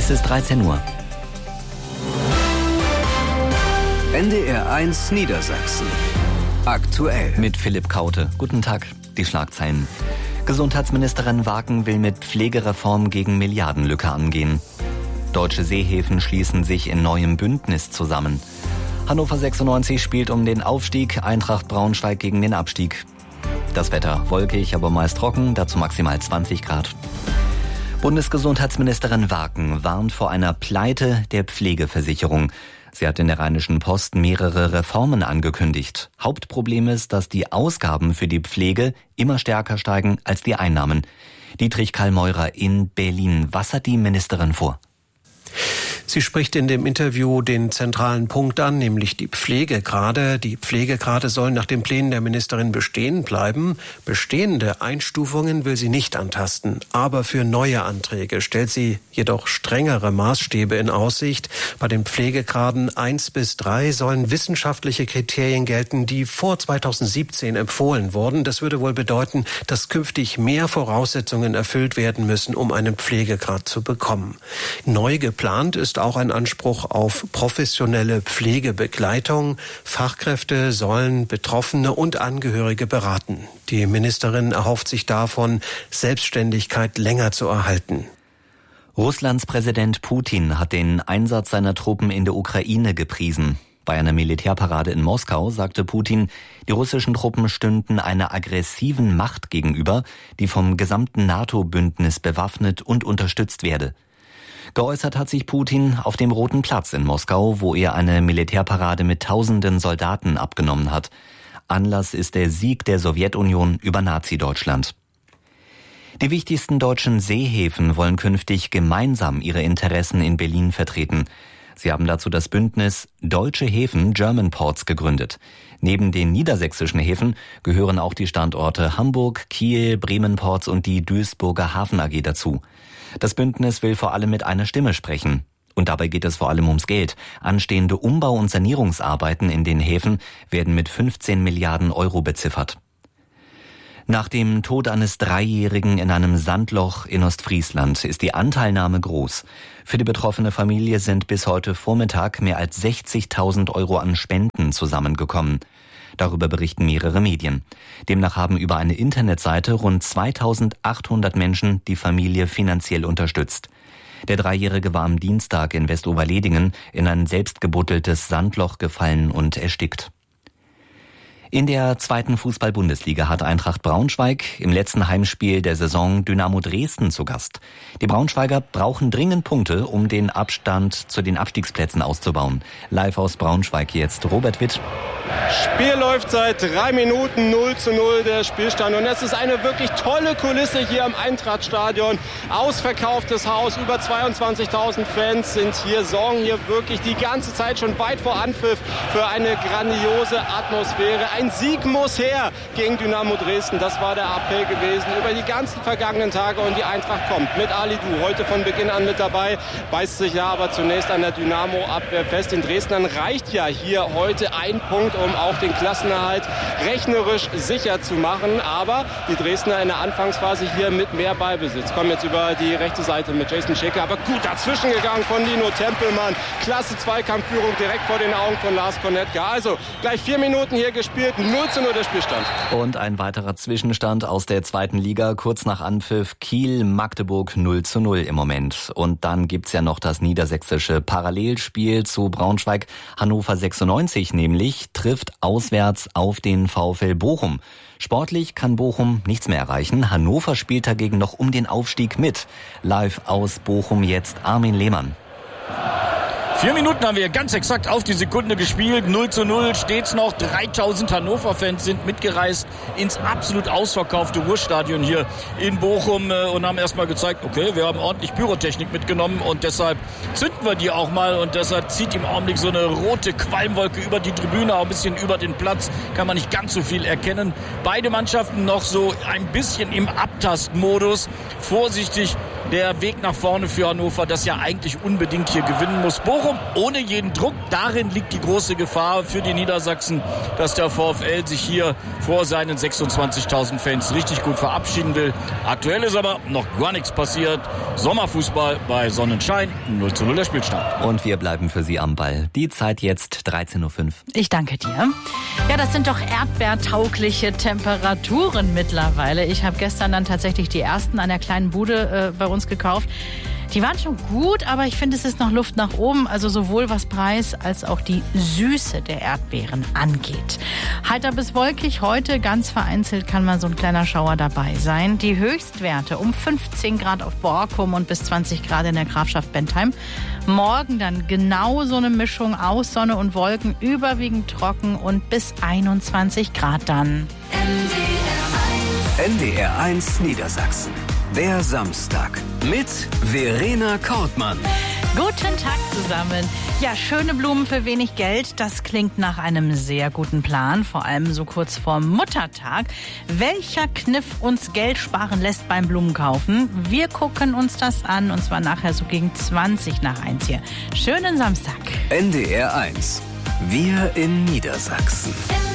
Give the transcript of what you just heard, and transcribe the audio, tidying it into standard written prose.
Es ist 13 Uhr. NDR1 Niedersachsen. Aktuell. Mit Philipp Kaute. Guten Tag. Die Schlagzeilen. Gesundheitsministerin Waken will mit Pflegereform gegen Milliardenlücke angehen. Deutsche Seehäfen schließen sich in neuem Bündnis zusammen. Hannover 96 spielt um den Aufstieg, Eintracht Braunschweig gegen den Abstieg. Das Wetter wolkig, aber meist trocken, dazu maximal 20 Grad. Bundesgesundheitsministerin Waken warnt vor einer Pleite der Pflegeversicherung. Sie hat in der Rheinischen Post mehrere Reformen angekündigt. Hauptproblem ist, dass die Ausgaben für die Pflege immer stärker steigen als die Einnahmen. Dietrich Kallmeurer in Berlin. Was hat die Ministerin vor? Sie spricht in dem Interview den zentralen Punkt an, nämlich die Pflegegrade. Die Pflegegrade sollen nach den Plänen der Ministerin bestehen bleiben. Bestehende Einstufungen will sie nicht antasten. Aber für neue Anträge stellt sie jedoch strengere Maßstäbe in Aussicht. Bei den Pflegegraden 1 bis 3 sollen wissenschaftliche Kriterien gelten, die vor 2017 empfohlen wurden. Das würde wohl bedeuten, dass künftig mehr Voraussetzungen erfüllt werden müssen, um einen Pflegegrad zu bekommen. Neu geplant ist auch ein Anspruch auf professionelle Pflegebegleitung. Fachkräfte sollen Betroffene und Angehörige beraten. Die Ministerin erhofft sich davon, Selbstständigkeit länger zu erhalten. Russlands Präsident Putin hat den Einsatz seiner Truppen in der Ukraine gepriesen. Bei einer Militärparade in Moskau sagte Putin, die russischen Truppen stünden einer aggressiven Macht gegenüber, die vom gesamten NATO-Bündnis bewaffnet und unterstützt werde. Geäußert hat sich Putin auf dem Roten Platz in Moskau, wo er eine Militärparade mit tausenden Soldaten abgenommen hat. Anlass ist der Sieg der Sowjetunion über Nazi-Deutschland. Die wichtigsten deutschen Seehäfen wollen künftig gemeinsam ihre Interessen in Berlin vertreten. Sie haben dazu das Bündnis Deutsche Häfen German Ports gegründet. Neben den niedersächsischen Häfen gehören auch die Standorte Hamburg, Kiel, Bremen Ports und die Duisburger Hafen AG dazu. Das Bündnis will vor allem mit einer Stimme sprechen. Und dabei geht es vor allem ums Geld. Anstehende Umbau- und Sanierungsarbeiten in den Häfen werden mit 15 Milliarden Euro beziffert. Nach dem Tod eines Dreijährigen in einem Sandloch in Ostfriesland ist die Anteilnahme groß. Für die betroffene Familie sind bis heute Vormittag mehr als 60.000 Euro an Spenden zusammengekommen. Darüber berichten mehrere Medien. Demnach haben über eine Internetseite rund 2.800 Menschen die Familie finanziell unterstützt. Der Dreijährige war am Dienstag in Westoverledingen in ein selbstgebuddeltes Sandloch gefallen und erstickt. In der 2. Fußball-Bundesliga hat Eintracht Braunschweig im letzten Heimspiel der Saison Dynamo Dresden zu Gast. Die Braunschweiger brauchen dringend Punkte, um den Abstand zu den Abstiegsplätzen auszubauen. Live aus Braunschweig jetzt Robert Witt. Spiel läuft seit 3 Minuten 0:0 der Spielstand. Und es ist eine wirklich tolle Kulisse hier am Eintrachtstadion. Ausverkauftes Haus, über 22.000 Fans sind hier, sorgen hier wirklich die ganze Zeit schon weit vor Anpfiff für eine grandiose Atmosphäre. Ein Sieg muss her gegen Dynamo Dresden. Das war der Appell gewesen über die ganzen vergangenen Tage. Und die Eintracht kommt mit Ali Du heute von Beginn an mit dabei. Beißt sich ja aber zunächst an der Dynamo-Abwehr fest. Den Dresdnern reicht ja hier heute ein Punkt, um auch den Klassenerhalt rechnerisch sicher zu machen. Aber die Dresdner in der Anfangsphase hier mit mehr Ballbesitz. Kommen jetzt über die rechte Seite mit Jason Schicke. Aber gut dazwischen gegangen von Lino Tempelmann. Klasse Zweikampfführung direkt vor den Augen von Lars Konetka. Also gleich 4 Minuten hier gespielt. 0:0 der Spielstand. Und ein weiterer Zwischenstand aus der 2. Liga. Kurz nach Anpfiff Kiel-Magdeburg 0:0 im Moment. Und dann gibt's ja noch das niedersächsische Parallelspiel zu Braunschweig. Hannover 96 nämlich trifft auswärts auf den VfL Bochum. Sportlich kann Bochum nichts mehr erreichen. Hannover spielt dagegen noch um den Aufstieg mit. Live aus Bochum jetzt Armin Lehmann. 4 Minuten haben wir ganz exakt auf die Sekunde gespielt. 0:0 steht's noch. 3.000 Hannover-Fans sind mitgereist ins absolut ausverkaufte Ruhrstadion hier in Bochum und haben erstmal gezeigt, okay, wir haben ordentlich Pyrotechnik mitgenommen und deshalb zünden wir die auch mal und deshalb zieht im Augenblick so eine rote Qualmwolke über die Tribüne, auch ein bisschen über den Platz, kann man nicht ganz so viel erkennen. Beide Mannschaften noch so ein bisschen im Abtastmodus, vorsichtig der Weg nach vorne für Hannover, das ja eigentlich unbedingt hier gewinnen muss. Bochum ohne jeden Druck. Darin liegt die große Gefahr für die Niedersachsen, dass der VfL sich hier vor seinen 26.000 Fans richtig gut verabschieden will. Aktuell ist aber noch gar nichts passiert. Sommerfußball bei Sonnenschein, 0:0 der Spielstand. Und wir bleiben für Sie am Ball. Die Zeit jetzt 13:05 Uhr. Ich danke dir. Ja, das sind doch erdbeertaugliche Temperaturen mittlerweile. Ich habe gestern dann tatsächlich die ersten an der kleinen Bude bei uns gekauft. Die waren schon gut, aber ich finde, es ist noch Luft nach oben. Also sowohl was Preis als auch die Süße der Erdbeeren angeht. Heiter bis wolkig. Heute ganz vereinzelt kann mal so ein kleiner Schauer dabei sein. Die Höchstwerte um 15 Grad auf Borkum und bis 20 Grad in der Grafschaft Bentheim. Morgen dann genau so eine Mischung aus Sonne und Wolken, überwiegend trocken und bis 21 Grad dann. NDR 1 Niedersachsen. Der Samstag mit Verena Kortmann. Guten Tag zusammen. Ja, schöne Blumen für wenig Geld. Das klingt nach einem sehr guten Plan, vor allem so kurz vorm Muttertag. Welcher Kniff uns Geld sparen lässt beim Blumenkaufen? Wir gucken uns das an und zwar nachher so gegen 1:20 hier. Schönen Samstag. NDR 1. Wir in Niedersachsen.